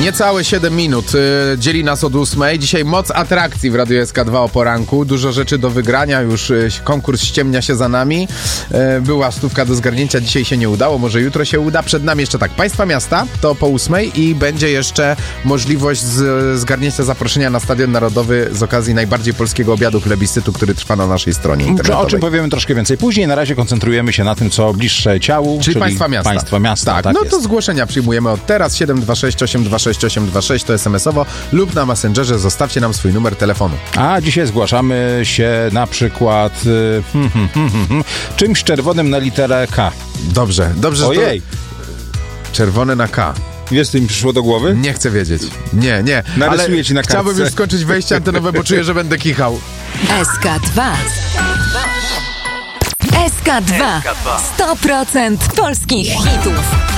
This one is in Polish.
Niecałe 7 minut dzieli nas od 8. Dzisiaj moc atrakcji w Radiu SK2 o poranku. Dużo rzeczy do wygrania, już konkurs ściemnia się za nami. Była stówka do zgarnięcia, dzisiaj się nie udało, może jutro się uda. Przed nami jeszcze tak, państwa miasta, to po 8 i będzie jeszcze możliwość zgarnięcia zaproszenia na Stadion Narodowy z okazji najbardziej polskiego obiadu plebiscytu, który trwa na naszej stronie internetowej. O czym powiemy troszkę więcej później. Na razie koncentrujemy się na tym, co bliższe ciału, czyli państwa miasta. Państwa miasta. Tak, no to zgłoszenia przyjmujemy od teraz. 726 826 826 to SMS-owo lub na Messengerze zostawcie nam swój numer telefonu. A dzisiaj zgłaszamy się na przykład czymś czerwonym na literę K. Dobrze. Ojej. Czerwone na K. Wiesz, co mi przyszło do głowy? Nie chcę wiedzieć. Nie. Narysuję ci na kartce. Chciałbym już skończyć wejście antenowe, bo czuję, że będę kichał. SK2. SK2. 100% polskich hitów.